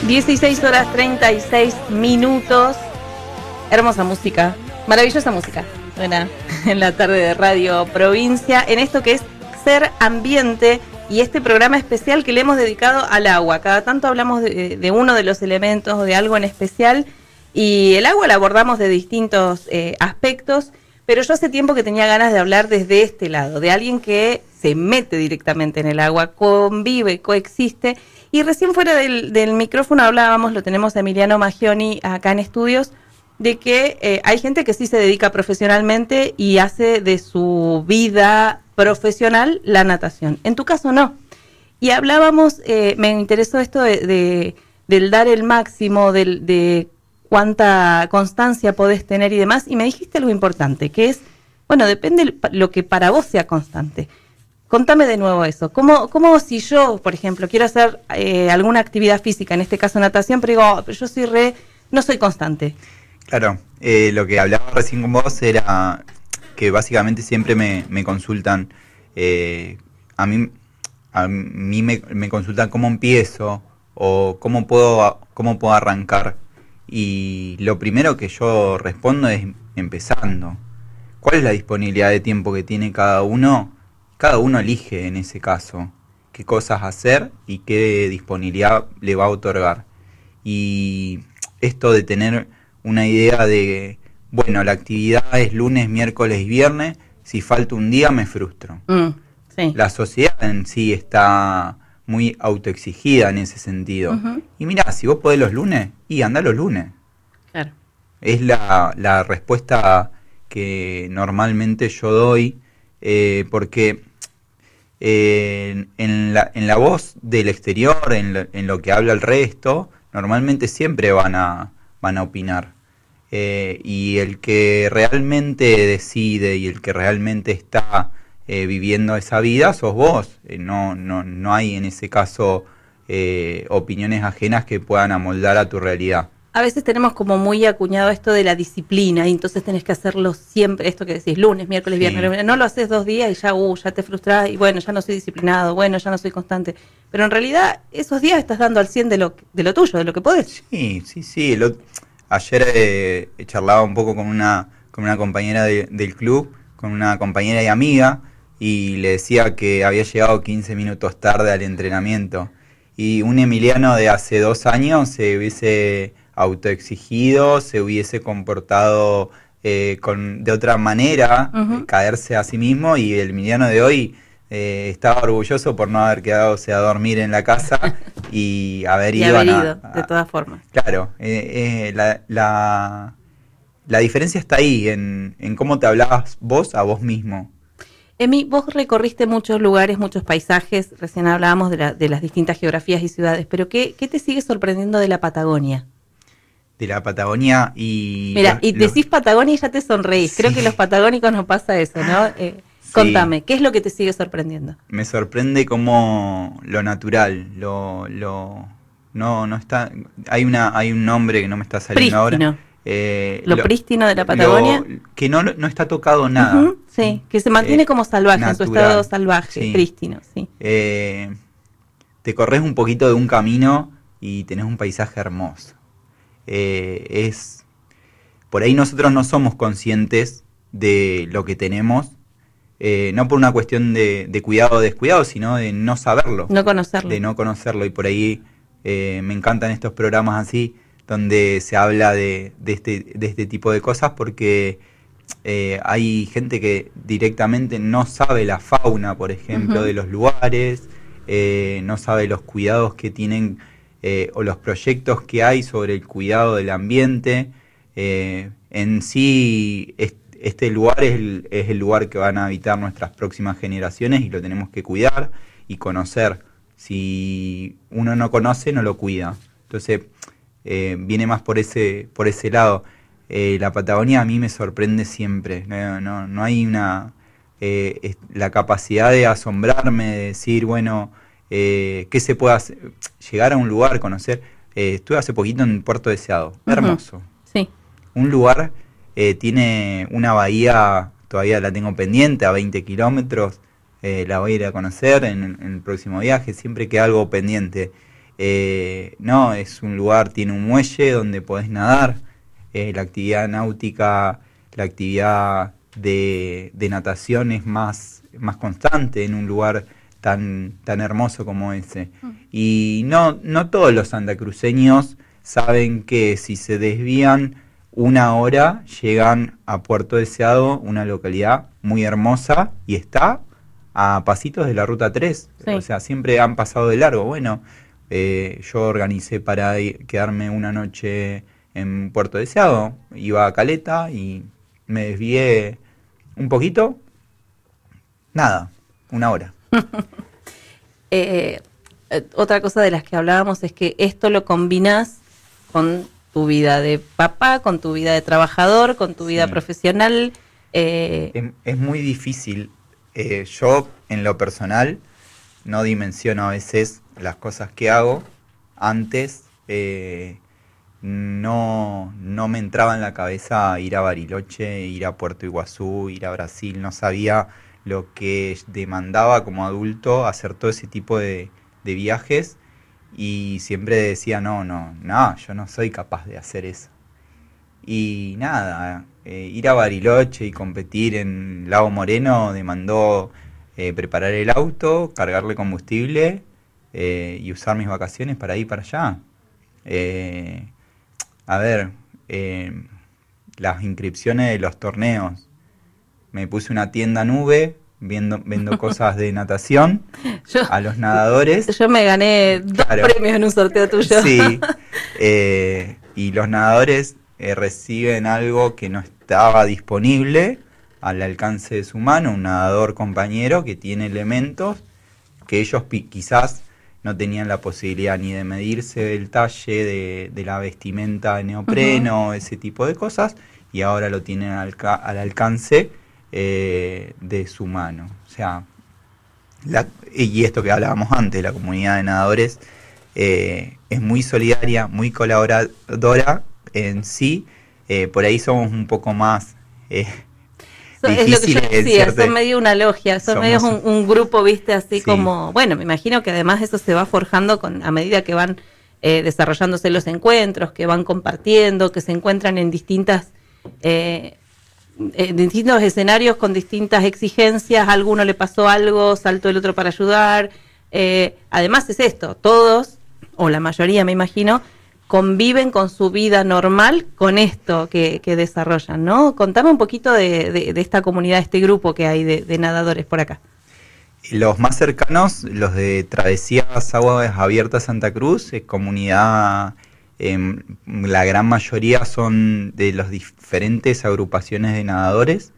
16:36. Hermosa música, maravillosa música. Buena, en la tarde de Radio Provincia, en esto que es Ser Ambiente y este programa especial que le hemos dedicado al agua. Cada tanto hablamos de uno de los elementos o de algo en especial y el agua la abordamos de distintos aspectos, pero yo hace tiempo que tenía ganas de hablar desde este lado, de alguien que se mete directamente en el agua, convive, coexiste. Y recién fuera del micrófono hablábamos, lo tenemos a Emiliano Maggioni acá en estudios, de que hay gente que sí se dedica profesionalmente y hace de su vida profesional la natación. En tu caso no. Y hablábamos, me interesó esto del dar el máximo, de cuánta constancia podés tener y demás, y me dijiste algo importante, que es, bueno, depende lo que para vos sea constante. Contame de nuevo eso. ¿Cómo si yo, por ejemplo, quiero hacer alguna actividad física, en este caso natación, pero digo, pero yo no soy constante? Claro, lo que hablaba recién con vos era que básicamente siempre me consultan, a mí me consultan cómo empiezo o cómo puedo arrancar. Y lo primero que yo respondo es empezando. ¿Cuál es la disponibilidad de tiempo que tiene cada uno? Cada uno elige en ese caso qué cosas hacer y qué disponibilidad le va a otorgar. Y esto de tener una idea de, bueno, la actividad es lunes, miércoles y viernes, si falta un día me frustro. Sí. La sociedad en sí está muy autoexigida en ese sentido. Uh-huh. Y mirá, si vos podés los lunes, y andá los lunes. Claro. Es la respuesta que normalmente yo doy, porque en la voz del exterior, en lo que habla el resto, normalmente siempre van a opinar. Y el que realmente decide y el que realmente está viviendo esa vida sos vos. No hay en ese caso opiniones ajenas que puedan amoldar a tu realidad. A veces tenemos como muy acuñado esto de la disciplina y entonces tenés que hacerlo siempre, esto que decís, lunes, miércoles, viernes. No lo haces 2 días y ya te frustrás y bueno, ya no soy disciplinado, bueno, ya no soy constante. Pero en realidad esos días estás dando al 100 de lo tuyo, de lo que podés. Sí. Ayer charlaba un poco con una compañera del club, con una compañera y amiga, y le decía que había llegado 15 minutos tarde al entrenamiento. Y un Emiliano de hace 2 años se hubiese autoexigido, se hubiese comportado de otra manera, uh-huh. Caerse a sí mismo, y el Emiliano de hoy estaba orgulloso por no haber quedado a dormir en la casa y haber ido de todas formas. Claro, la diferencia está ahí, en cómo te hablabas vos a vos mismo. Emi, vos recorriste muchos lugares, muchos paisajes, recién hablábamos de las distintas geografías y ciudades, pero ¿qué te sigue sorprendiendo de la Patagonia? De la Patagonia y... Mira, decís Patagonia y ya te sonreís. Sí. Creo que los patagónicos nos pasa eso, ¿no? Sí. Contame, ¿qué es lo que te sigue sorprendiendo? Me sorprende como lo natural, no está... Hay un nombre que no me está saliendo prístino. Ahora. Lo prístino de la Patagonia. Que no está tocado nada. Uh-huh, sí, que se mantiene como salvaje, natural, en su estado salvaje, sí. Prístino, sí. Te corres un poquito de un camino y tenés un paisaje hermoso. Por ahí nosotros no somos conscientes de lo que tenemos, no por una cuestión de cuidado o descuidado, sino de no saberlo. No conocerlo. De no conocerlo, y por ahí me encantan estos programas así, donde se habla de este tipo de cosas, porque hay gente que directamente no sabe la fauna, por ejemplo, uh-huh. de los lugares, no sabe los cuidados que tienen o los proyectos que hay sobre el cuidado del ambiente. En sí, este lugar es el lugar que van a habitar nuestras próximas generaciones y lo tenemos que cuidar y conocer. Si uno no conoce, no lo cuida. Entonces, viene más por ese lado. La Patagonia a mí me sorprende siempre. No hay la capacidad de asombrarme, de decir, bueno, ¿qué se puede hacer? Llegar a un lugar, conocer. Estuve hace poquito en Puerto Deseado, uh-huh. Hermoso. Sí. Un lugar, tiene una bahía, todavía la tengo pendiente, a 20 kilómetros. La voy a ir a conocer en el próximo viaje, siempre queda algo pendiente. No, es un lugar, tiene un muelle donde podés nadar. La actividad náutica, la actividad de natación es más constante en un lugar tan hermoso como ese. Y no todos los santacruceños saben que si se desvían 1 hora llegan a Puerto Deseado, una localidad muy hermosa, y está a pasitos de la Ruta 3. Sí. O sea, siempre han pasado de largo. Bueno, yo organicé para quedarme una noche en Puerto Deseado, iba a Caleta y me desvié un poquito, nada, 1 hora. Otra cosa de las que hablábamos es que esto lo combinas con tu vida de papá, con tu vida de trabajador, con tu vida profesional. Es muy difícil. Yo, en lo personal, no dimensiono a veces las cosas que hago. Antes no me entraba en la cabeza ir a Bariloche, ir a Puerto Iguazú, ir a Brasil. No sabía lo que demandaba como adulto hacer todo ese tipo de viajes, y siempre decía no, yo no soy capaz de hacer eso. Y nada, ir a Bariloche y competir en Lago Moreno demandó preparar el auto, cargarle combustible y usar mis vacaciones para ir para allá. Las inscripciones de los torneos. Me puse una tienda nube, vendo cosas de natación a los nadadores. Yo me gané 2 premios en un sorteo tuyo. Sí, y los nadadores reciben algo que no estaba disponible al alcance de su mano, un nadador compañero que tiene elementos que ellos quizás no tenían la posibilidad ni de medirse el talle de la vestimenta de neopreno, ese tipo de cosas, y ahora lo tienen al alcance de su mano. O sea, y esto que hablábamos antes, la comunidad de nadadores es muy solidaria, muy colaboradora en sí. Por ahí somos un poco más es lo que yo decía, son medio una logia, son medio un grupo, viste, así como, bueno, me imagino que además eso se va forjando a medida que van desarrollándose los encuentros, que van compartiendo, que se encuentran en distintos escenarios con distintas exigencias. A alguno le pasó algo, saltó el otro para ayudar. Además es esto, todos, o la mayoría me imagino, conviven con su vida normal con esto que desarrollan, ¿no? Contame un poquito de esta comunidad, este grupo que hay de nadadores por acá. Los más cercanos, los de Travesías Aguas Abiertas Santa Cruz, es comunidad, la gran mayoría son de las diferentes agrupaciones de nadadores,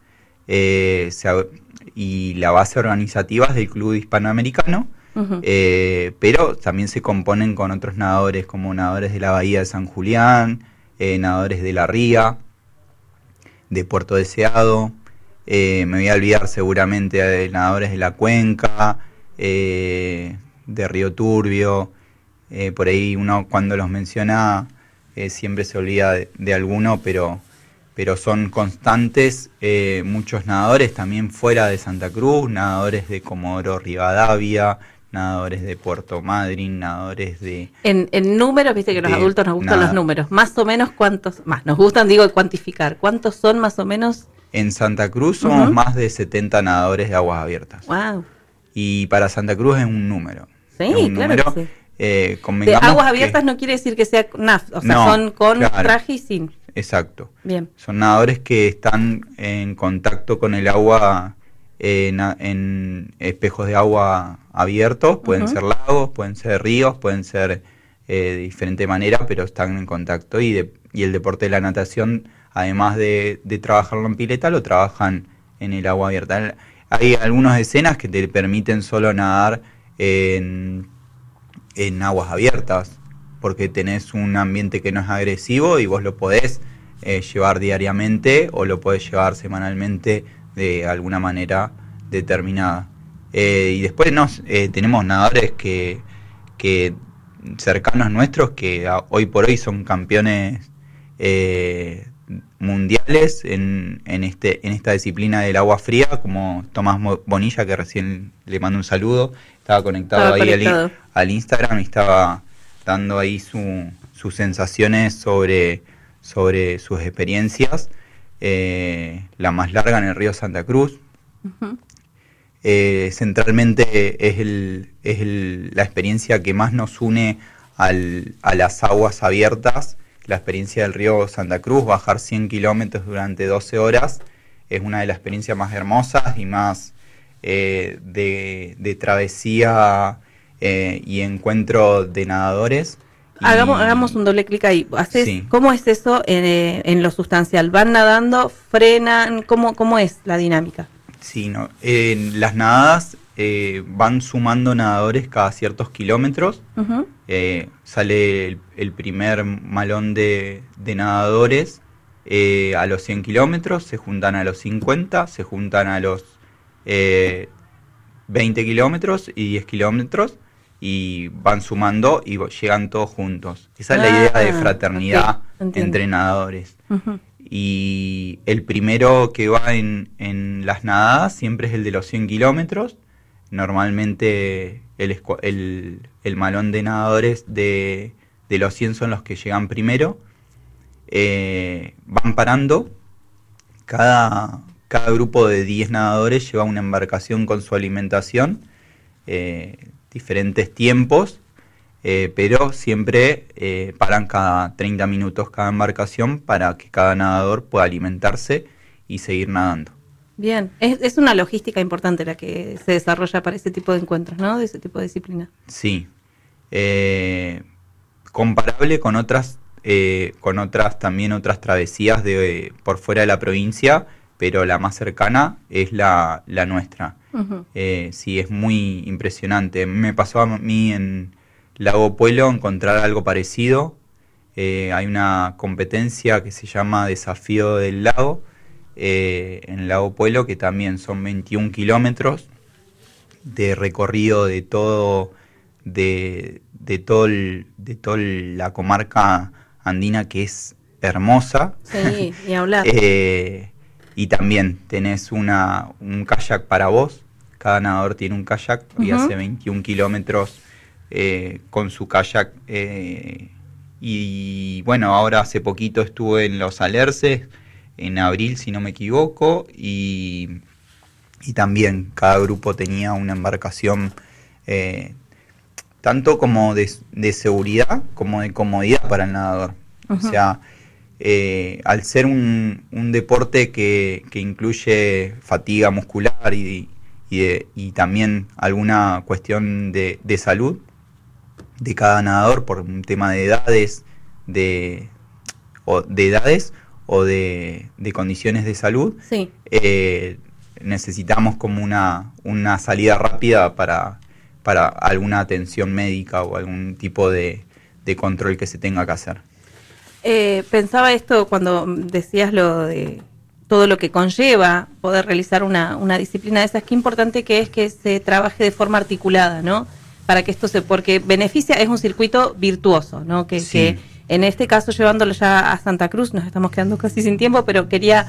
y la base organizativa es del Club Hispanoamericano. Pero también se componen con otros nadadores, como nadadores de la Bahía de San Julián, nadadores de La Ría, de Puerto Deseado, me voy a olvidar seguramente de nadadores de la Cuenca, de Río Turbio. Por ahí uno cuando los menciona siempre se olvida de alguno, pero son constantes muchos nadadores también fuera de Santa Cruz, nadadores de Comodoro Rivadavia, nadadores de Puerto Madryn, nadadores de... En números, viste que los adultos nos gustan los números. Más o menos, ¿cuántos? Más, nos gustan, cuantificar. ¿Cuántos son más o menos? En Santa Cruz somos más de 70 nadadores de aguas abiertas. Wow. Y para Santa Cruz es un número. Sí, es un claro número, que sí. De aguas abiertas no quiere decir que sea NAF, o sea, no, son con traje y sin. Exacto. Bien. Son nadadores que están en contacto con el agua en espejos de agua abiertos, pueden ser lagos, pueden ser ríos, pueden ser de diferente manera, pero están en contacto, y el deporte de la natación, además de trabajarlo en pileta, lo trabajan en el agua abierta. Hay algunas escenas que te permiten solo nadar en aguas abiertas, porque tenés un ambiente que no es agresivo y vos lo podés llevar diariamente o lo podés llevar semanalmente de alguna manera determinada. Y después tenemos nadadores que cercanos nuestros que hoy por hoy son campeones mundiales en esta disciplina del agua fría, como Tomás Bonilla, que recién le mando un saludo, estaba conectado al Instagram y estaba dando ahí sus sensaciones sobre sus experiencias. La más larga en el río Santa Cruz. Uh-huh. Centralmente es la experiencia que más nos une a las aguas abiertas. La experiencia del río Santa Cruz, bajar 100 kilómetros durante 12 horas, es una de las experiencias más hermosas y más de travesía y encuentro de nadadores. Hagamos un doble clic ahí. Sí. ¿Cómo es eso en lo sustancial? ¿Van nadando? ¿Frenan? ¿Cómo es la dinámica? Sí, no. Las nadadas van sumando nadadores cada ciertos kilómetros. Uh-huh. Sale el primer malón de nadadores a los 100 kilómetros, se juntan a los 50, se juntan a los 20 kilómetros y 10 kilómetros. Y van sumando y llegan todos juntos. Esa es la idea de fraternidad entre nadadores. Uh-huh. Y el primero que va en las nadadas siempre es el de los 100 kilómetros. Normalmente el malón de nadadores de los 100 son los que llegan primero. Van parando. Cada grupo de 10 nadadores lleva una embarcación con su alimentación. Diferentes tiempos, pero siempre paran cada 30 minutos cada embarcación para que cada nadador pueda alimentarse y seguir nadando. Bien, es una logística importante la que se desarrolla para ese tipo de encuentros, ¿no? De ese tipo de disciplina. Sí, comparable con otras también otras travesías por fuera de la provincia, pero la más cercana es la nuestra. Uh-huh. Sí, es muy impresionante. Me pasó a mí en Lago Puelo encontrar algo parecido. Hay una competencia que se llama Desafío del Lago, en Lago Puelo, que también son 21 kilómetros de recorrido de toda la comarca andina, que es hermosa. Sí, ni hablar. Y también tenés un kayak para vos. Cada nadador tiene un kayak. Uh-huh. Y hace 21 kilómetros con su kayak. Y bueno, ahora hace poquito estuve en Los Alerces, en abril si no me equivoco. Y también cada grupo tenía una embarcación tanto como de seguridad como de comodidad para el nadador. Uh-huh. O sea, al ser un deporte que incluye fatiga muscular y también alguna cuestión de salud de cada nadador por un tema de edades, de edades o de condiciones de salud, sí. Necesitamos como una salida rápida para alguna atención médica o algún tipo de control que se tenga que hacer. Pensaba esto cuando decías lo de todo lo que conlleva poder realizar una disciplina de esas, qué importante que es que se trabaje de forma articulada, ¿no? Para que esto porque beneficia, es un circuito virtuoso, ¿no? Que en este caso, llevándolo ya a Santa Cruz, nos estamos quedando casi sin tiempo, pero quería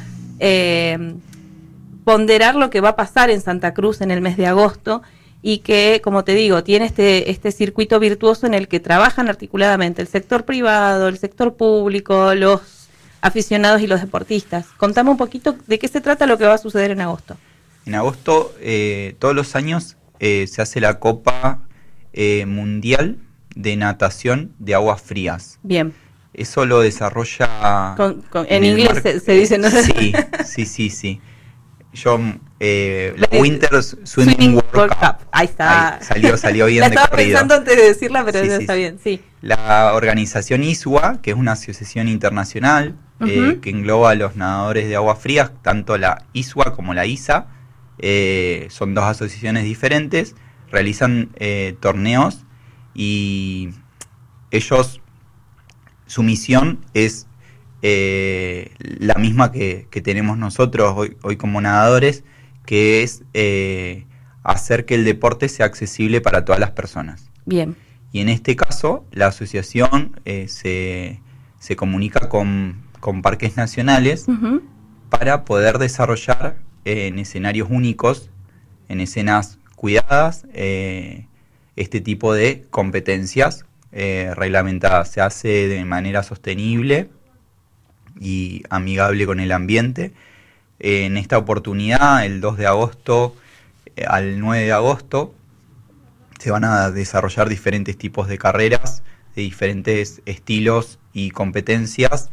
ponderar lo que va a pasar en Santa Cruz en el mes de agosto, y que, como te digo, tiene este circuito virtuoso en el que trabajan articuladamente el sector privado, el sector público, los aficionados y los deportistas. Contame un poquito de qué se trata lo que va a suceder en agosto. En agosto, todos los años, se hace la Copa Mundial de Natación de Aguas Frías. Bien. Eso lo desarrolla... en inglés se dice, ¿no? Sí. Yo, la Winter Swimming World Cup. Ahí está. Ahí, salió bien de corrido. Estaba pensando antes de decirla, pero ya está bien, sí. La organización ISWA, que es una asociación internacional, uh-huh, que engloba a los nadadores de aguas frías, tanto la ISWA como la ISA, son dos asociaciones diferentes, realizan torneos y ellos, su misión es la misma que tenemos nosotros hoy como nadadores, que es hacer que el deporte sea accesible para todas las personas. Bien. Y en este caso, la asociación se comunica con parques nacionales, uh-huh, para poder desarrollar en escenarios únicos, en escenas cuidadas, este tipo de competencias reglamentada, se hace de manera sostenible y amigable con el ambiente. En esta oportunidad, el 2 de agosto al 9 de agosto, se van a desarrollar diferentes tipos de carreras, de diferentes estilos y competencias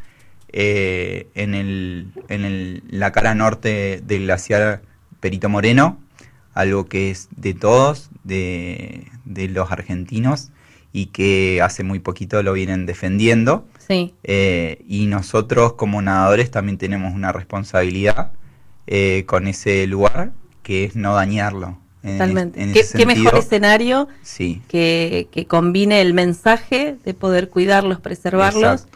en la cara norte del glaciar Perito Moreno, algo que es de todos, de los argentinos, y que hace muy poquito lo vienen defendiendo. Sí. Y nosotros como nadadores también tenemos una responsabilidad con ese lugar, que es no dañarlo. Totalmente. ¿Qué mejor escenario sí. que combine el mensaje de poder cuidarlos, preservarlos?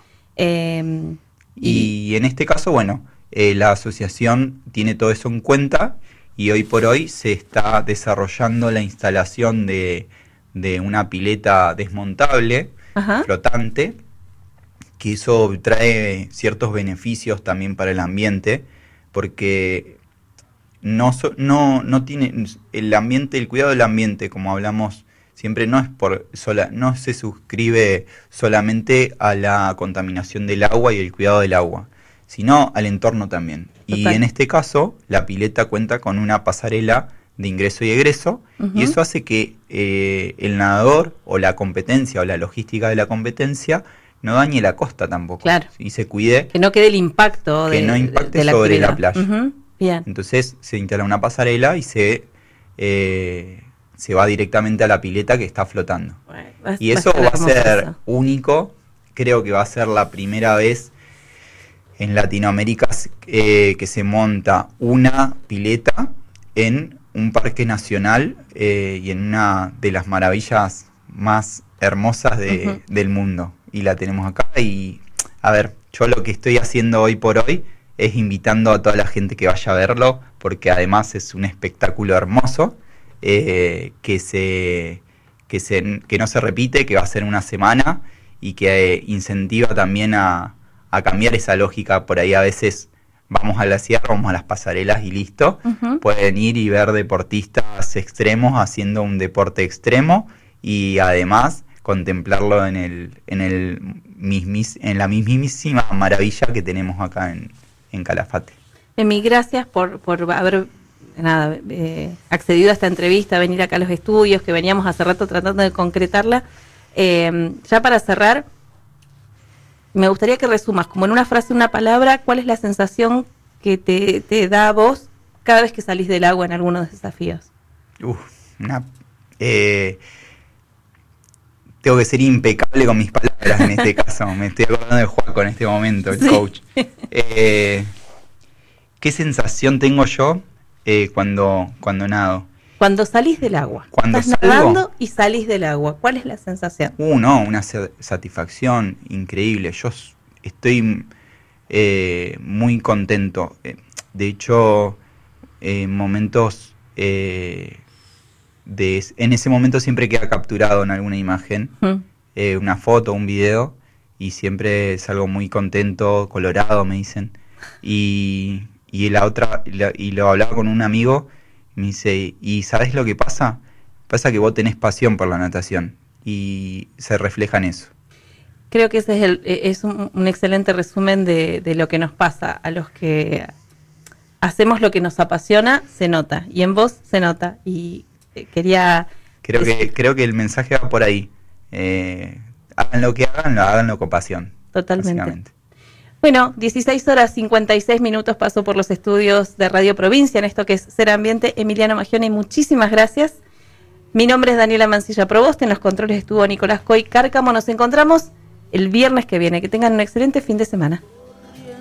Y en este caso, bueno, la asociación tiene todo eso en cuenta, y hoy por hoy se está desarrollando la instalación de una pileta desmontable, ajá, flotante, que eso trae ciertos beneficios también para el ambiente, porque no tiene el ambiente, el cuidado del ambiente, como hablamos siempre, no se suscribe solamente a la contaminación del agua y el cuidado del agua, sino al entorno también. Total. Y en este caso, la pileta cuenta con una pasarela de ingreso y egreso, uh-huh, y eso hace que el nadador o la competencia o la logística de la competencia no dañe la costa tampoco. Claro. Y se cuide. Que no quede el impacto que no impacte de sobre la playa. Uh-huh. Bien. Entonces se instala una pasarela y se va directamente a la pileta que está flotando. Bueno, y eso va a ser único. Creo que va a ser la primera vez en Latinoamérica que se monta una pileta en un parque nacional y en una de las maravillas más hermosas uh-huh, del mundo. Y la tenemos acá. Y a ver, yo lo que estoy haciendo hoy por hoy es invitando a toda la gente que vaya a verlo, porque además es un espectáculo hermoso, que no se repite, que va a ser una semana, y que incentiva también a cambiar esa lógica. Por ahí a veces vamos a la sierra, vamos a las pasarelas y listo. Uh-huh. Pueden ir y ver deportistas extremos haciendo un deporte extremo, y además contemplarlo en la mismísima maravilla que tenemos acá en Calafate. Emi, gracias por haber accedido a esta entrevista, venir acá a los estudios, que veníamos hace rato tratando de concretarla. Ya para cerrar, me gustaría que resumas, como en una frase, una palabra, ¿cuál es la sensación que te da a vos cada vez que salís del agua en alguno de los desafíos? Tengo que ser impecable con mis palabras en este caso. Me estoy acordando de Juaco en este momento, el coach. ¿Qué sensación tengo yo cuando nado? Cuando salís del agua. Cuando estás nadando y salís del agua, ¿cuál es la sensación? Una satisfacción increíble. Yo estoy muy contento. De hecho, momentos... en ese momento siempre queda capturado en alguna imagen, una foto, un video, y siempre salgo muy contento, colorado, me dicen. Y lo hablaba con un amigo, y me dice, ¿y sabes lo que pasa? Pasa que vos tenés pasión por la natación, y se refleja en eso. Creo que ese es un excelente resumen de lo que nos pasa a los que hacemos lo que nos apasiona. Se nota, y en vos se nota, y creo que el mensaje va por ahí. Hagan lo que hagan, háganlo con pasión. Totalmente. Bueno, 16:56 pasó por los estudios de Radio Provincia en esto que es Ser Ambiente. Emiliano Maggioni, muchísimas gracias. Mi nombre es Daniela Mancilla Proboste, en los controles estuvo Nicolás Coy Cárcamo. Nos encontramos el viernes que viene. Que tengan un excelente fin de semana.